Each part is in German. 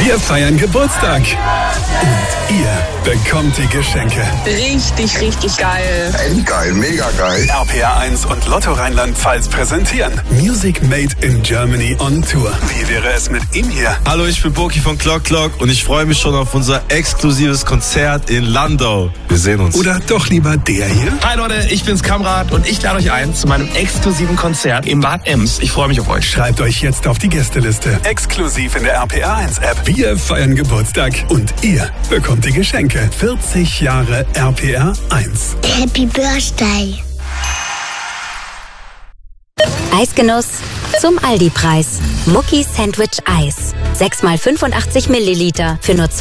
Wir feiern Geburtstag. Und ihr bekommt die Geschenke. Richtig, richtig geil. Endgeil, mega geil. RPA 1 und Lotto Rheinland-Pfalz präsentieren Music Made in Germany on Tour. Wie wäre es mit ihm hier? Hallo, ich bin Boki von Clock Clock und ich freue mich schon auf unser exklusives Konzert in Landau. Wir sehen uns. Oder doch lieber der hier? Hi Leute, ich bin's Kamrat und ich lade euch ein zu meinem exklusiven Konzert im Bad Ems. Ich freue mich auf euch. Schreibt euch jetzt auf die Gästeliste. Exklusiv in der RPA 1 App. Wir feiern Geburtstag und ihr bekommt die Geschenke. 40 Jahre RPA 1. Happy Birthday. Eisgenuss zum Aldi-Preis. Mucki Sandwich Eis. 6 mal 85 Milliliter für nur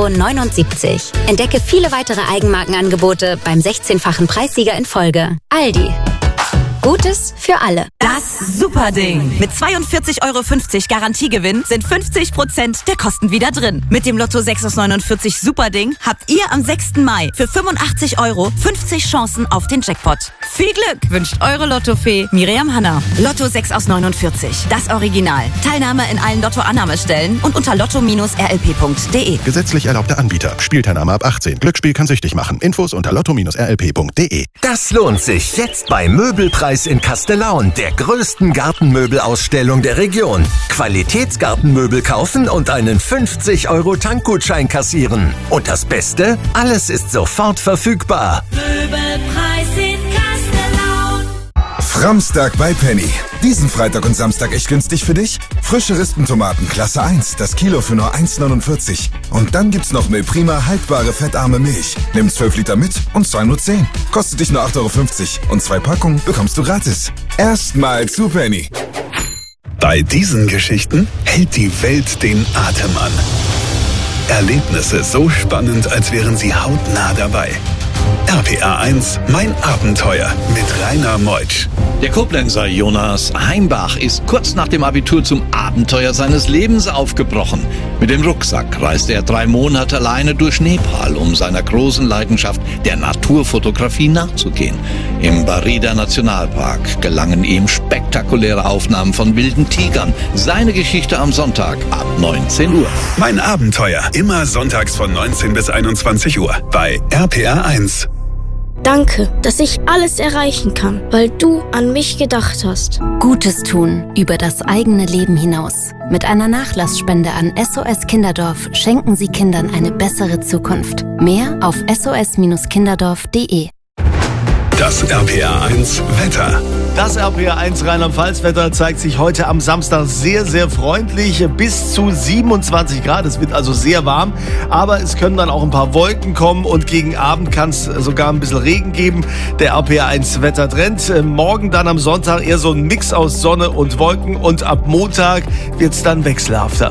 2,79 €. Entdecke viele weitere Eigenmarkenangebote beim 16-fachen Preissieger in Folge. Aldi. Gutes für alle. Das Superding. Mit 42,50 € Garantiegewinn sind 50% der Kosten wieder drin. Mit dem Lotto 6 aus 49 Superding habt ihr am 6. Mai für 85 € 50 Chancen auf den Jackpot. Viel Glück wünscht eure Lottofee Miriam Hanna. Lotto 6 aus 49. Das Original. Teilnahme in allen Lotto-Annahmestellen und unter lotto-rlp.de. Gesetzlich erlaubter Anbieter. Spielteilnahme ab 18. Glücksspiel kann süchtig machen. Infos unter lotto-rlp.de. Das lohnt sich jetzt bei Möbelpreis in Kastellaun, der größten Gartenmöbelausstellung der Region. Qualitätsgartenmöbel kaufen und einen 50 € Tankgutschein kassieren. Und das Beste? Alles ist sofort verfügbar. Möbelpreis in Kastellaun. Framstag bei Penny. Diesen Freitag und Samstag echt günstig für dich? Frische Rispentomaten Klasse 1, das Kilo für nur 1,49. Und dann gibt's noch Milprima haltbare fettarme Milch. Nimm 12 Liter mit und zahl nur 10. Kostet dich nur 8,50 € und 2 Packungen bekommst du gratis. Erstmal zu Penny. Bei diesen Geschichten hält die Welt den Atem an. Erlebnisse so spannend, als wären sie hautnah dabei. RPA 1, mein Abenteuer mit Rainer Meutsch. Der Koblenzer Jonas Heimbach ist kurz nach dem Abitur zum Abenteuer seines Lebens aufgebrochen. Mit dem Rucksack reiste er 3 Monate alleine durch Nepal, um seiner großen Leidenschaft der Naturfotografie nachzugehen. Im Barida Nationalpark gelangen ihm spektakuläre Aufnahmen von wilden Tigern. Seine Geschichte am Sonntag ab 19 Uhr. Mein Abenteuer, immer sonntags von 19 bis 21 Uhr bei RPA 1. Danke, dass ich alles erreichen kann, weil du an mich gedacht hast. Gutes tun über das eigene Leben hinaus. Mit einer Nachlassspende an SOS Kinderdorf schenken Sie Kindern eine bessere Zukunft. Mehr auf sos-kinderdorf.de. Das RPA 1 Wetter. Das RPA 1 Rheinland-Pfalz-Wetter zeigt sich heute am Samstag sehr, sehr freundlich. Bis zu 27 Grad. Es wird also sehr warm. Aber es können dann auch ein paar Wolken kommen und gegen Abend kann es sogar ein bisschen Regen geben. Der RPA 1 Wettertrend. Morgen dann am Sonntag eher so ein Mix aus Sonne und Wolken. Und ab Montag wird es dann wechselhafter.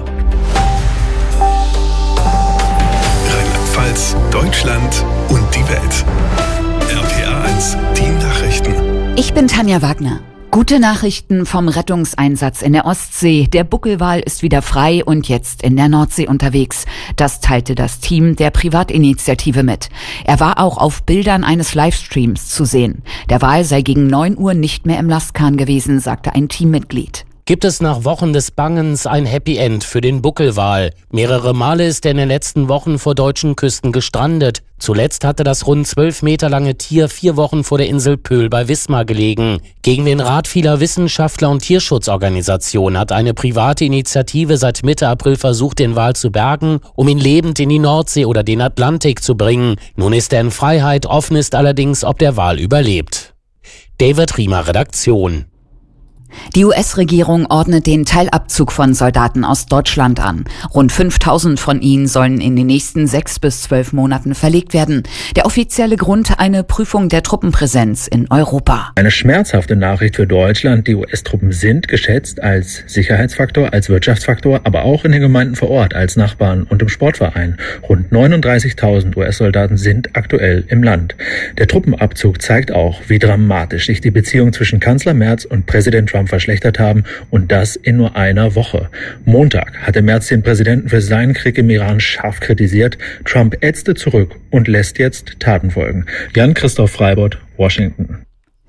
Rheinland-Pfalz, Deutschland und die Welt. RPA 1, die Nachrichten. Ich bin Tanja Wagner. Gute Nachrichten vom Rettungseinsatz in der Ostsee. Der Buckelwal ist wieder frei und jetzt in der Nordsee unterwegs. Das teilte das Team der Privatinitiative mit. Er war auch auf Bildern eines Livestreams zu sehen. Der Wal sei gegen 9 Uhr nicht mehr im Lastkahn gewesen, sagte ein Teammitglied. Gibt es nach Wochen des Bangens ein Happy End für den Buckelwal. Mehrere Male ist er in den letzten Wochen vor deutschen Küsten gestrandet. Zuletzt hatte das rund 12 Meter lange Tier 4 Wochen vor der Insel Pöhl bei Wismar gelegen. Gegen den Rat vieler Wissenschaftler und Tierschutzorganisationen hat eine private Initiative seit Mitte April versucht, den Wal zu bergen, um ihn lebend in die Nordsee oder den Atlantik zu bringen. Nun ist er in Freiheit, offen ist allerdings, ob der Wal überlebt. David Riemer, Redaktion. Die US-Regierung ordnet den Teilabzug von Soldaten aus Deutschland an. Rund 5.000 von ihnen sollen in den nächsten 6 bis 12 Monaten verlegt werden. Der offizielle Grund: eine Prüfung der Truppenpräsenz in Europa. Eine schmerzhafte Nachricht für Deutschland. Die US-Truppen sind geschätzt als Sicherheitsfaktor, als Wirtschaftsfaktor, aber auch in den Gemeinden vor Ort, als Nachbarn und im Sportverein. Rund 39.000 US-Soldaten sind aktuell im Land. Der Truppenabzug zeigt auch, wie dramatisch sich die Beziehung zwischen Kanzler Merz und Präsident Trump verschlechtert haben, und das in nur einer Woche. Montag hatte Merz den Präsidenten für seinen Krieg im Iran scharf kritisiert. Trump ätzte zurück und lässt jetzt Taten folgen. Jan-Christoph Freibott, Washington.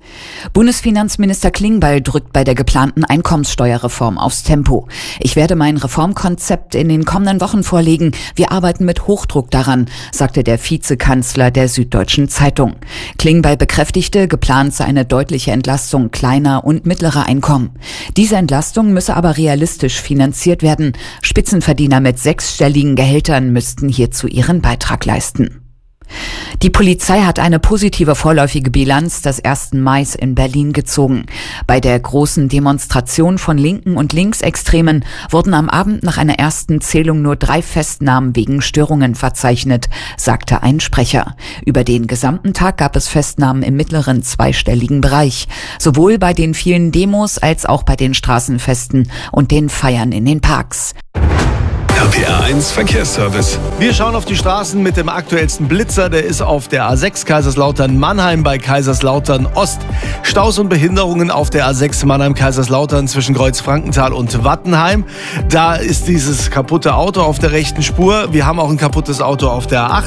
Bundesfinanzminister Klingbeil drückt bei der geplanten Einkommenssteuerreform aufs Tempo. Ich werde mein Reformkonzept in den kommenden Wochen vorlegen. Wir arbeiten mit Hochdruck daran, sagte der Vizekanzler der Süddeutschen Zeitung. Klingbeil bekräftigte, geplant sei eine deutliche Entlastung kleiner und mittlerer Einkommen. Diese Entlastung müsse aber realistisch finanziert werden. Spitzenverdiener mit 6-stelligen Gehältern müssten hierzu ihren Beitrag leisten. Die Polizei hat eine positive vorläufige Bilanz des 1. Mai in Berlin gezogen. Bei der großen Demonstration von Linken und Linksextremen wurden am Abend nach einer ersten Zählung nur 3 Festnahmen wegen Störungen verzeichnet, sagte ein Sprecher. Über den gesamten Tag gab es Festnahmen im mittleren zweistelligen Bereich, sowohl bei den vielen Demos als auch bei den Straßenfesten und den Feiern in den Parks. RPR1 Verkehrsservice. Wir schauen auf die Straßen mit dem aktuellsten Blitzer. Der ist auf der A6 Kaiserslautern-Mannheim bei Kaiserslautern-Ost. Staus und Behinderungen auf der A6 Mannheim-Kaiserslautern zwischen Kreuz-Frankenthal und Wattenheim. Da ist dieses kaputte Auto auf der rechten Spur. Wir haben auch ein kaputtes Auto auf der A8.